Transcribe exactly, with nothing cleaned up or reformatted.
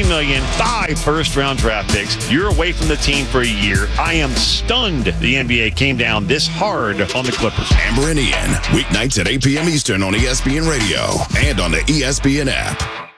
million dollars, five first-round draft picks. You're away from the team for a year. I am stunned the N B A came down this hard on the Clippers. Amber and Ian, weeknights at eight p.m. Eastern on E S P N Radio and on the E S P N app.